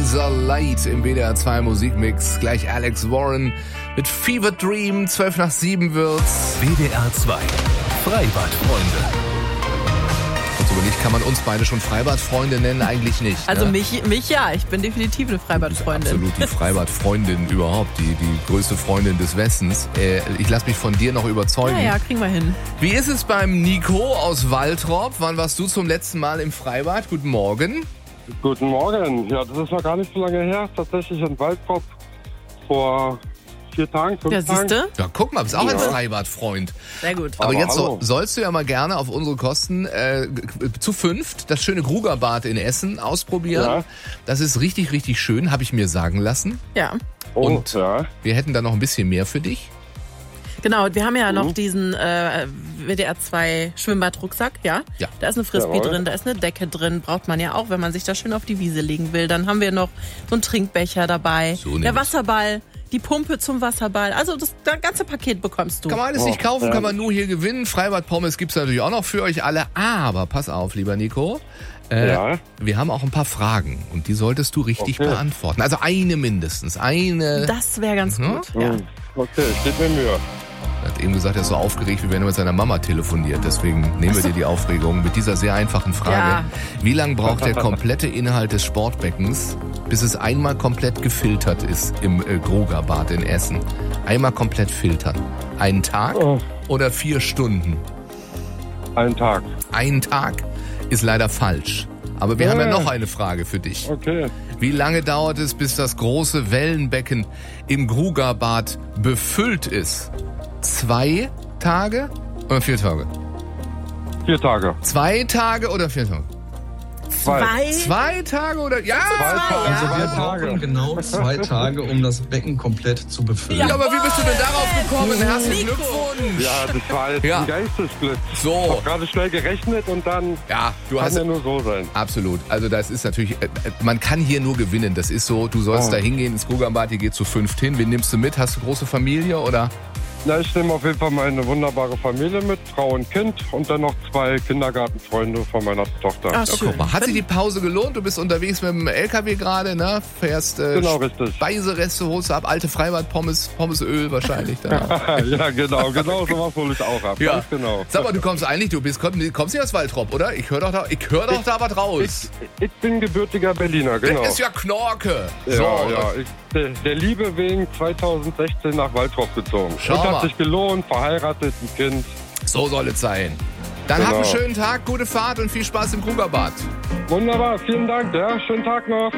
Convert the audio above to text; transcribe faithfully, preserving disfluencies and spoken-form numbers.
Laser Light im W D R zwei Musikmix. Gleich Alex Warren mit Fever Dream. zwölf nach sieben wird's. W D R zwei Freibadfreunde. Und überlegt, kann man uns beide schon Freibadfreunde nennen? Eigentlich nicht. Also ne? mich, mich ja, ich bin definitiv eine Freibadfreundin. Absolut die Freibadfreundin überhaupt, die, die größte Freundin des Westens. Äh, ich lasse mich von dir noch überzeugen. Ja, ja, kriegen wir hin. Wie ist es beim Nico aus Waltrop? Wann warst du zum letzten Mal im Freibad? Guten Morgen. Guten Morgen. Ja, das ist noch gar nicht so lange her. Tatsächlich in Waltrop vor vier Tagen, fünf Ja, Tagen. siehste? Ja, guck mal, bist auch Ja. ein Freibadfreund. Sehr gut. Aber, Aber jetzt so, hallo. sollst du ja mal gerne auf unsere Kosten äh, zu fünft das schöne Grugerbad in Essen ausprobieren. Ja. Das ist richtig, richtig schön, habe ich mir sagen lassen. Ja, Oh, Und ja. wir hätten da noch ein bisschen mehr für dich. genau. Wir haben ja noch Mhm. diesen äh, W D R zwei Schwimmbadrucksack, ja? Ja. Da ist eine Frisbee Jawohl. drin, da ist eine Decke drin. Braucht man ja auch, wenn man sich da schön auf die Wiese legen will. Dann haben wir noch so einen Trinkbecher dabei. So Der nämlich. Wasserball, die Pumpe zum Wasserball. Also das, das ganze Paket bekommst du. Kann man alles Oh, nicht kaufen, ja. kann man nur hier gewinnen. Freibad-Pommes gibt's natürlich auch noch für euch alle. Aber pass auf, lieber Nico. Äh, Ja. Wir haben auch ein paar Fragen und die solltest du richtig Okay. beantworten. Also eine mindestens. Eine. Das wäre ganz Mhm. gut. Ja. Hm. Okay, steht mir Mühe. Er hat eben gesagt, er ist so aufgeregt, wie wenn er mit seiner Mama telefoniert. Deswegen nehmen wir dir die Aufregung mit dieser sehr einfachen Frage. Ja. Wie lange braucht der komplette Inhalt des Sportbeckens, bis es einmal komplett gefiltert ist im äh, Grugerbad in Essen? Einmal komplett filtern. Einen Tag Oh. oder vier Stunden? Einen Tag. Ein Tag ist leider falsch. Aber wir Ja. haben ja noch eine Frage für dich. Okay. Wie lange dauert es, bis das große Wellenbecken im Grugerbad befüllt ist? Zwei Tage oder vier Tage? Vier Tage. Zwei Tage oder vier Tage? Zwei. Zwei Tage oder... Ja! Also wir Zwei Tage. brauchen genau zwei Tage, um das Becken komplett zu befüllen. Ja, aber wie bist du denn darauf gekommen? Herzlichen Nico. Glückwunsch! Ja, das war jetzt Ja. ein Geistesblitz. Ich So, habe gerade schnell gerechnet und dann ja, du kann hast... ja nur so sein. Absolut. Also das ist natürlich... äh, Man kann hier nur gewinnen. Das ist so, du sollst Oh. da hingehen ins Grugerbad, hier geht zu fünft hin. Wen nimmst du mit? Hast du große Familie oder... Na, ich nehme auf jeden Fall meine wunderbare Familie mit, Frau und Kind und dann noch zwei Kindergartenfreunde von meiner Tochter. Ach, Ja, schön. guck mal, hat sich die Pause gelohnt? Du bist unterwegs mit dem L K W gerade, ne? Fährst äh, Genau, richtig. Speisereste, holst du ab, alte Freibad-Pommes, Pommesöl wahrscheinlich. Dann. Ja, genau, genau sowas hole ich auch ab. Ja. Ganz genau. Sag mal, du kommst eigentlich, du bist, komm, kommst nicht aus Waltrop, oder? Ich höre doch da, ich hör doch da was raus. Ich, ich bin gebürtiger Berliner, genau. Das ist ja Knorke. Ja, so, ja. Ich, der, der Liebe wegen zweitausendsechzehn nach Waltrop gezogen. Schau und hat mal. sich gelohnt, verheiratet, ein Kind. so soll es sein. Dann Genau. hab einen schönen Tag, gute Fahrt und viel Spaß im Grugerbad. Wunderbar, vielen Dank, ja. Schönen Tag noch.